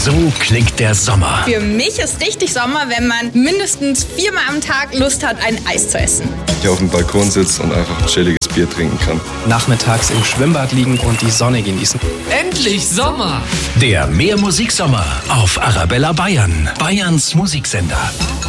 So klingt der Sommer. Für mich ist richtig Sommer, wenn man mindestens 4-mal am Tag Lust hat, ein Eis zu essen. Hier auf dem Balkon sitzt und einfach ein chilliges Bier trinken kann. Nachmittags im Schwimmbad liegen und die Sonne genießen. Endlich Sommer! Der Mehr Musiksommer auf Arabella Bayern, Bayerns Musiksender.